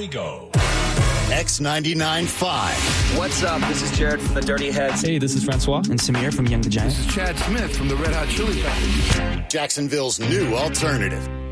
we go. X99.5. What's up? This is Jared from the Dirty Heads. Hey, this is Francois. And Samir from Young the Giant. This is Chad Smith from the Red Hot Chili Peppers. Jacksonville's new alternative.